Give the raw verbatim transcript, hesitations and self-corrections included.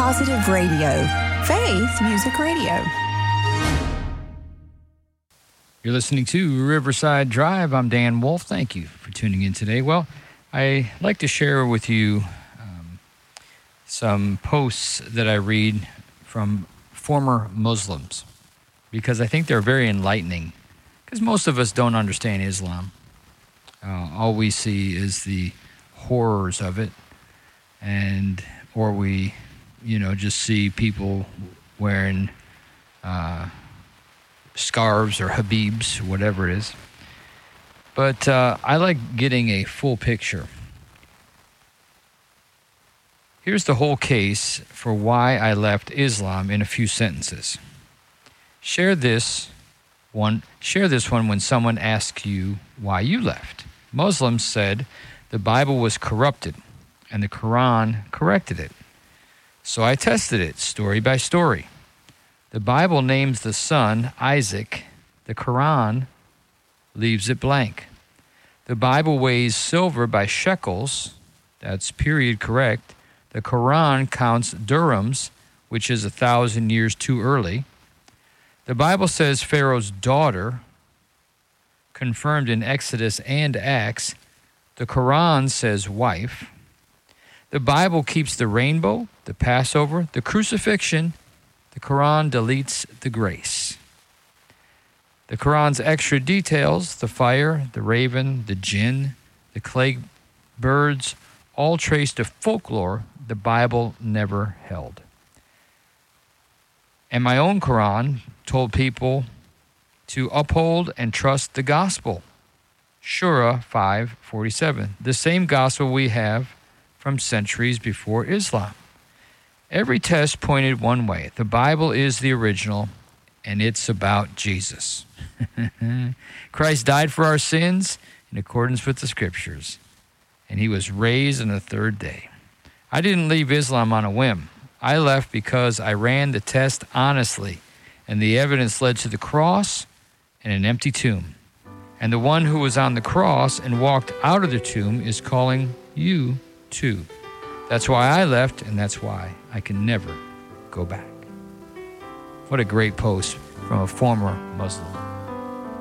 Positive Radio, Faith Music Radio. You're listening to Riverside Drive. I'm Dan Wolf. Thank you for tuning in today. Well, I'd like to share with you um, some posts that I read from former Muslims because I think they're very enlightening because most of us don't understand Islam. Uh, all we see is the horrors of it, and or we, you know, just see people wearing uh, scarves or habibs, whatever it is. But uh, I like getting a full picture. Here's the whole case for why I left Islam in a few sentences. Share this one. Share this one when someone asks you why you left. Muslims said the Bible was corrupted, and the Quran corrected it. So I tested it, story by story. The Bible names the son Isaac. The Quran leaves it blank. The Bible weighs silver by shekels. That's period correct. The Quran counts dirhams, which is a thousand years too early. The Bible says Pharaoh's daughter, confirmed in Exodus and Acts. The Quran says wife. The Bible keeps the rainbow, the Passover, the crucifixion. The Quran deletes the grace. The Quran's extra details, the fire, the raven, the jinn, the clay birds, all trace to folklore the Bible never held. And my own Quran told people to uphold and trust the gospel. Surah five forty-seven, the same gospel we have from centuries before Islam. Every test pointed one way. The Bible is the original, and it's about Jesus. Christ died for our sins in accordance with the Scriptures, and he was raised on the third day. I didn't leave Islam on a whim. I left because I ran the test honestly, and the evidence led to the cross and an empty tomb. And the one who was on the cross and walked out of the tomb is calling you too. That's why I left, and that's why I can never go back. What a great post from a former Muslim.